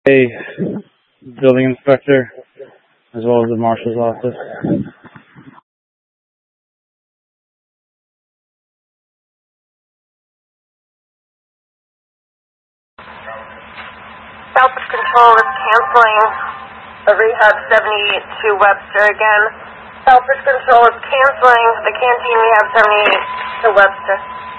a building inspector as well as the marshal's office. Southwest Control is canceling the Rehab 78 to Webster again. Southwest Control is canceling the Canteen Rehab 78 to Webster.